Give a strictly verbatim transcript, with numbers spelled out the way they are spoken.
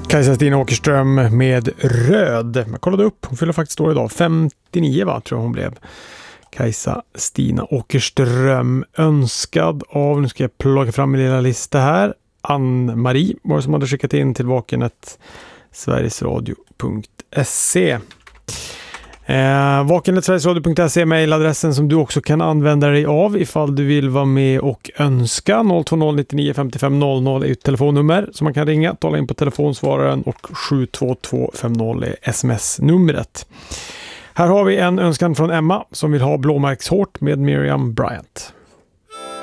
Kajsa-Stina Åkerström med Röd. Jag kollade upp, hon fyller faktiskt år idag. femtionio va, tror jag hon blev. Kajsa-Stina Åkerström, önskad av, nu ska jag plocka fram min lilla lista här. Ann-Marie var det som hade skickat in till vakenet sverigesradio punkt se. Eh, vakenet sverigesradio punkt se är mejladressen som du också kan använda dig av ifall du vill vara med och önska. noll två noll nio nio fem fem noll noll är ett telefonnummer som man kan ringa, tala in på telefonsvararen, och sju två två fem noll är sms-numret. Här har vi en önskan från Emma som vill ha Blåmärkshårt med Miriam Bryant.